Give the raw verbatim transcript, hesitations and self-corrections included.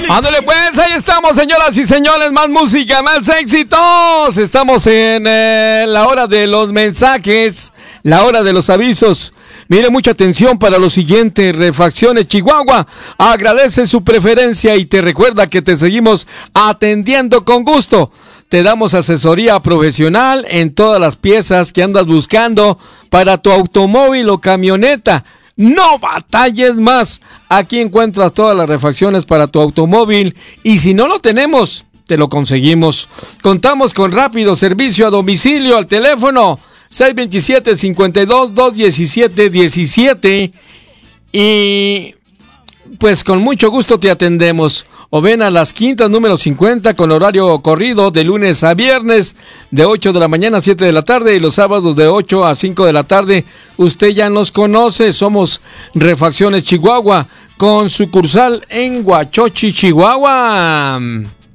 Ándale pues, ahí estamos, señoras y señores, más música, más éxitos. Estamos en eh, la hora de los mensajes, la hora de los avisos. Mire, mucha atención para lo siguiente. Refacciones Chihuahua agradece su preferencia y te recuerda que te seguimos atendiendo con gusto. Te damos asesoría profesional en todas las piezas que andas buscando para tu automóvil o camioneta. No batalles más. Aquí encuentras todas las refacciones para tu automóvil y si no lo tenemos, te lo conseguimos. Contamos con rápido servicio a domicilio al teléfono seis dos siete, cinco dos, dos uno siete, uno siete y pues con mucho gusto te atendemos. O ven a Las Quintas número cincuenta con horario corrido de lunes a viernes de ocho de la mañana a siete de la tarde y los sábados de ocho a cinco de la tarde. Usted ya nos conoce, somos Refacciones Chihuahua con sucursal en Huachochi, Chihuahua.